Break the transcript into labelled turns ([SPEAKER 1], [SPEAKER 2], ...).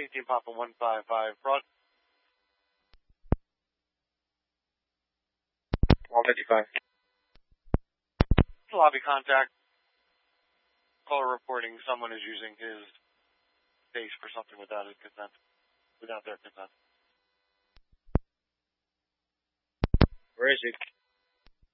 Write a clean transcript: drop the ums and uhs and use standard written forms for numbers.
[SPEAKER 1] 18 Papa 155, broad.
[SPEAKER 2] 155.
[SPEAKER 1] Lobby contact. Caller reporting someone is using his base for something without his consent, without their consent.
[SPEAKER 2] Where is he?